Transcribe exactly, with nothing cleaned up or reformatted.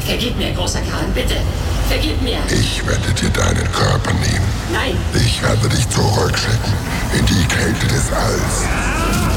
Vergib mir, großer Kahn, bitte. Vergib mir. Ich werde dir deinen Körper nehmen. Nein. Ich werde dich zurückschicken in die Kälte des Alls.